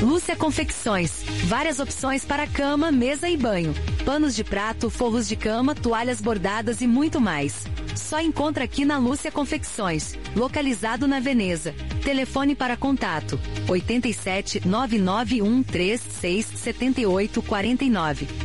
Lúcia Confecções. Várias opções para cama, mesa e banho. Panos de prato, forros de cama, toalhas bordadas e muito mais. Só encontra aqui na Lúcia Confecções, localizado na Veneza. Telefone para contato: 87 99136 7849.